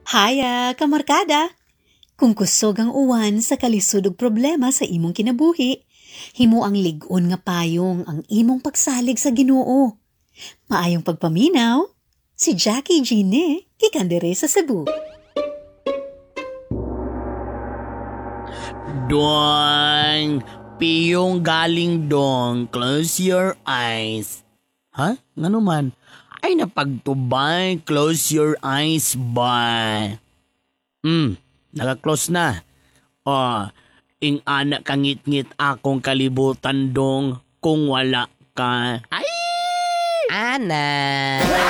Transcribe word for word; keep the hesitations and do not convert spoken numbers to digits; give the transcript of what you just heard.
Haya, kamarkada! Kung kusog ang uwan sa kalisod ug problema sa imong kinabuhi, himo ang lig-on nga payong ang imong pagsalig sa Ginoo. Maayong pagpaminaw, si Jackie Gine, kikandere sa Cebu. Dong, piyong galing dong, close your eyes. Ha? Ngano man? Ay napagtubay, close your eyes ba? Hmm, naka-close na. Oh, ing anak kangit-ngit akong kalibutan dong kung wala ka. Ay! Ana!